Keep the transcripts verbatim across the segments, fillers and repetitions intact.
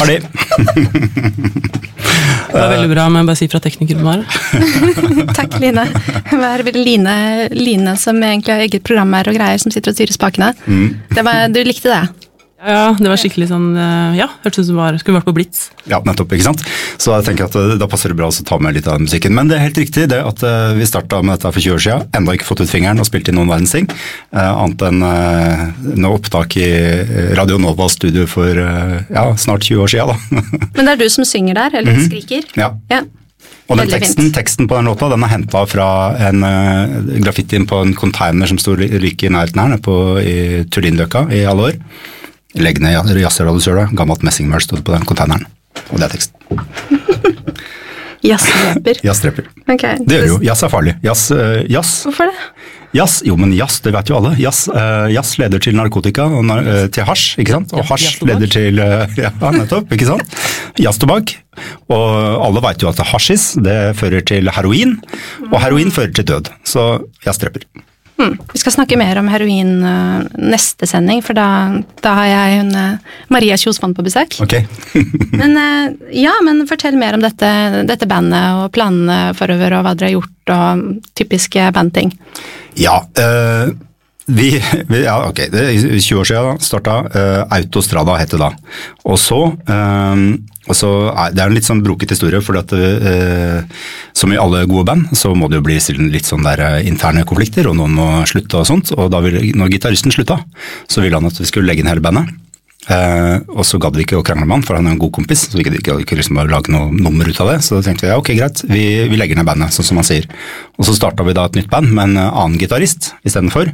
Ferdig. Det var veldig bra, men bare si fra teknikeren var. Takk, Line. Det var Line, Line som egentlig har eget program her og greier, som sitter og styrer spakene. Mm. Det var, du likte det? Ja, det var skikkelig sånn, ja, hørtes ut som det var, skulle vært på Blitz. Ja, nettopp, ikke sant? Så jeg tenker at da passer det bra å ta med litt av musikken. Men det er helt riktig det at vi startet med dette for tjue år siden, enda ikke fått ut fingeren og spilt inn noen verdensting, annet enn noe opptak i Radio Nova studio for ja, snart tjue år siden da. Men det er du som synger der, eller mm-hmm. skriker? Ja. Ja. Og den teksten, teksten på den låta, den er hentet fra en uh, graffitien på en container som stod like i nærheten her, på, i Turlinløkka i alle år. Legg ned jazzradioskjølet, gammelt messingmøl stod på den containeren. Og det er teksten. Jazzreper? Jazzreper. Okay. Det gjør jo. Jazz er farlig. Jazz, uh, jazz. Hvorfor det? Jazz, jo, men jazz, det vet jo alle. Jazz, uh, jazz leder til narkotika, og nar uh, til hasj, ikke sant? Og hasj leder til, uh, ja, nettopp, ikke sant? Jazztobakk. Og alle vet jo at hasjis, det fører til heroin, og heroin fører til død. Så jazzreper. Hmm. Vi skal snakke mer om heroin uh, neste sending, for da, da har jeg hun, uh, Maria Kjosvann på besøk. Ok. men uh, ja, men fortell mer om dette, dette bandet og planene forover, og hva dere har gjort, og typiske bandting. Ja, uh, vi, vi, ja, ok, det er tjue år siden da, startet uh, Autostrada hette da. Og så, uh, og så er det er en litt sånn broket historie, fordi at uh, som i alle gode band, så må det jo bli litt sånn der uh, interne konflikter, og noen må slutte og sånt, og da vil, når gitaristen slutta, så ville han at vi skulle legge inn hele bandet. Uh, og så gadd vi ikke å krangle med han, for han er en god kompis, så vi kunne ikke, ikke liksom bare lage noe nummer ut av det, så tenkte vi, ja ok, greit, vi, vi legger ned bandet, sånn som han sier. Og så startet vi da et nytt band med en annen gitarist i stedet for,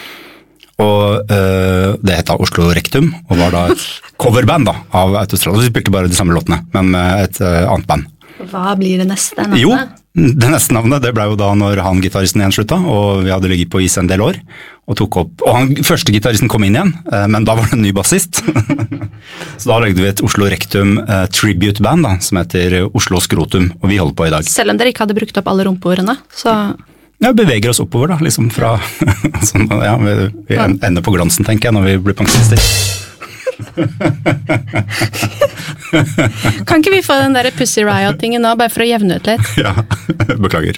og uh, det heter Oslo Rektum, og var da et coverband da, av Autostrada. Vi spilte bare de samme låtene, men med et uh, annet band. Hva blir det neste navnet? Jo, det neste navnet, det ble jo da når han gitaristen igjen slutta, og vi hadde ligget på is en del år, og tok opp, og han første gitaristen kom inn igjen, men da var det en ny bassist. Så da legde vi et Oslo Rektum uh, tribute band da, som heter Oslo Skrotum, og vi holder på i dag. Selv om dere ikke hadde brukt opp alle rumpeordene, så... Ja, beveger oss oppover da, liksom fra, sånn, ja, vi, vi ender på glansen, tenker jeg, når vi blir pensjonister. Kan ikke vi få den der Pussy Riot-tingen nå, bare for å jevne ut litt? Ja, beklager.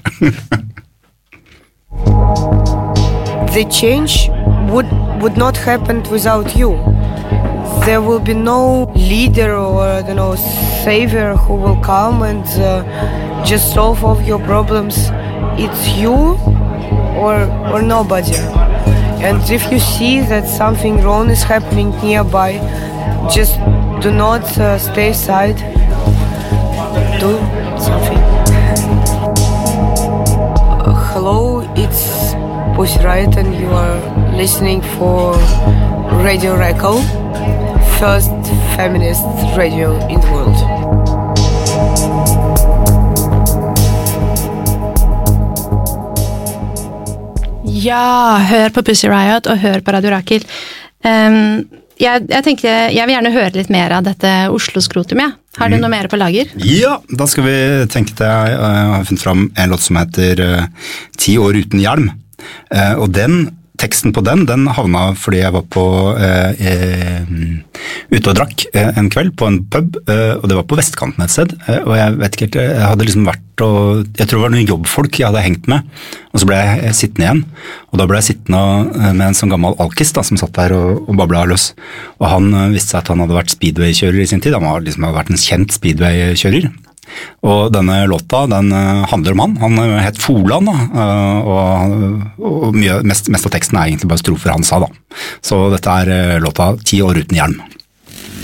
The change would, would not happen without you. There will be no leader or, I don't know, savior who will come and uh, just solve all your problems. It's you or, or nobody. And if you see that something wrong is happening nearby, just do not uh, stay aside. Do something. Uh, hello, it's Pussy Riot and you are listening for Radio Record, first feminist radio in the world. Ja, hør på Pussy Riot og hør på Radio Rakel. Um, jeg, jeg tenker, jeg vil gjerne høre litt mer av dette Oslo Skrotum, ja. Har du noe mer på lager? Ja, da skal vi tenke til jeg har funnet fram en låt som heter uh, Ti år uten hjelm. Uh, og den, teksten på den, den havna fordi jeg var på uh, uh, ute og drakk uh, en kveld på en pub, uh, og det var på Vestkanten et sted, uh, og jeg vet ikke helt, jeg hadde liksom vært og jeg tror det var noen jobbfolk jeg hadde hengt med, og så ble jeg sittende igjen, og da ble jeg sittende med en sånn gammel alkis da, som satt der og, og babla løs, og han visste seg at han hadde vært speedway-kjører i sin tid, han var liksom hadde vært en kjent speedway-kjører, og denne låta, den handler om han, han het Folan da, og, og mye, mest, mest av teksten er egentlig bare strofer han sa da, så dette er låta Ti år uten hjelm.